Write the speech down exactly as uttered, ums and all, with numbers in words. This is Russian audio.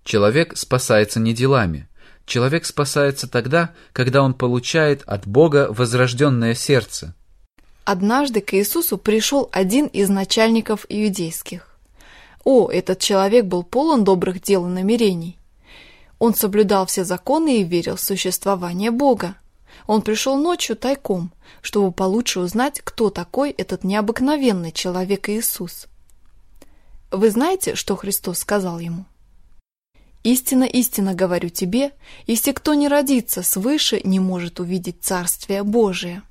Человек спасается не делами. Человек спасается тогда, когда он получает от Бога возрожденное сердце. Однажды к Иисусу пришел один из начальников иудейских. О, этот человек был полон добрых дел и намерений. Он соблюдал все законы и верил в существование Бога. Он пришел ночью тайком, чтобы получше узнать, кто такой этот необыкновенный человек Иисус. Вы знаете, что Христос сказал ему? «Истинно, истинно говорю тебе, если кто не родится свыше, не может увидеть Царствие Божие».